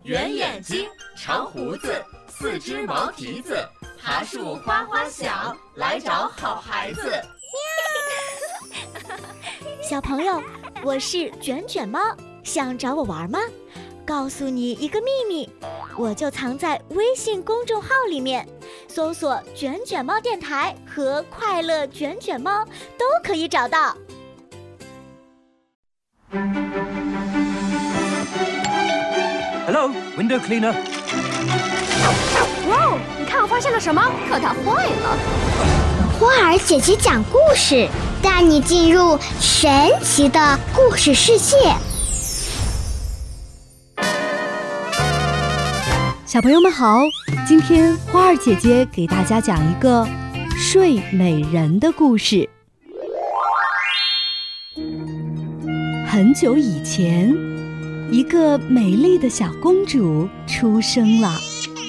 圆眼睛，长胡子，四只毛蹄子，爬树花花小，来找好孩子。 小朋友，我是卷卷猫，想找我玩吗？告诉你一个秘密，我就藏在微信公众号里面，搜索卷卷猫电台和快乐卷卷猫都可以找到。 Hello, window cleaner. 哇哦，你看我发现了什么？可它坏了。 花儿姐姐讲故事，带你进入神奇的故事世界。 小朋友们好，今天花儿姐姐给大家讲一个睡美人的故事。很久以前，一个美丽的小公主出生了。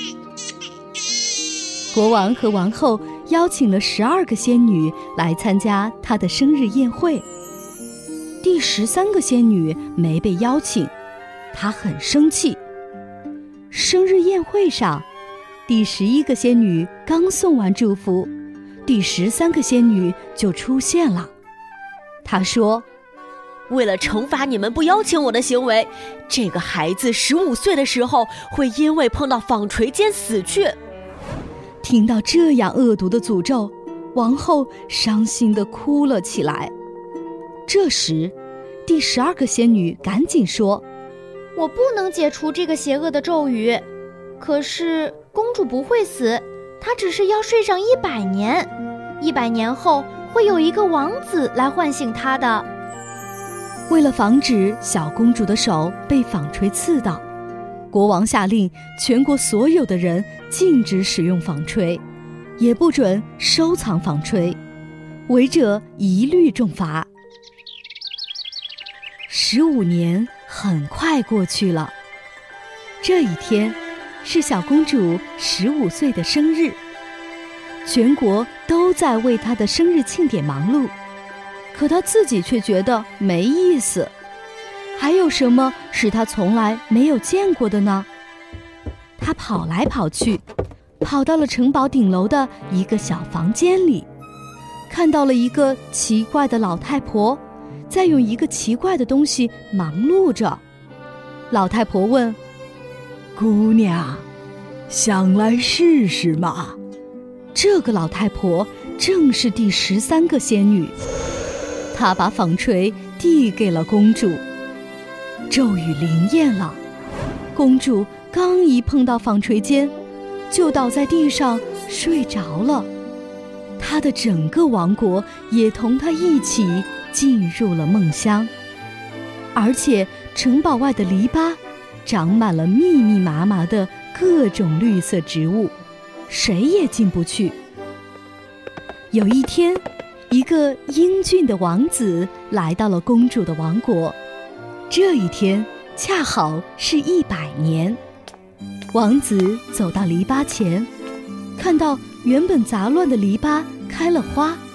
国王和王后邀请了12个仙女来参加她的生日宴会。第13个仙女没被邀请，她很生气。生日宴会上，第11个仙女刚送完祝福，第13个仙女就出现了。她说， 为了惩罚你们不邀请我的行为，这个孩子15岁的时候会因为碰到纺锤间死去。 听到这样恶毒的诅咒，王后伤心地哭了起来。这时，第12个仙女赶紧说， 我不能解除这个邪恶的咒语，可是公主不会死，她只是要睡上100年，100年后会有一个王子来唤醒她的。 为了防止小公主的手被纺锤刺到，国王下令全国所有的人禁止使用纺锤，也不准收藏纺锤，违者一律重罚。15年很快过去了，这一天是小公主15岁的生日，全国都在为她的生日庆典忙碌，可她自己却觉得没意思。还有什么是她从来没有见过的呢？她跑来跑去，跑到了城堡顶楼的一个小房间里，看到了一个奇怪的老太婆在用一个奇怪的东西忙碌着。老太婆问， 姑娘，想来试试吗？ 这个老太婆正是第13个仙女，她把纺锤递给了公主。咒语灵验了，公主刚一碰到纺锤间，就倒在地上睡着了。她的整个王国也同她一起进入了梦乡，而且城堡外的篱笆长满了密密麻麻的各种绿色植物，谁也进不去。有一天，一个英俊的王子来到了公主的王国，这一天恰好是100年。王子走到篱笆前，看到原本杂乱的篱笆开了花，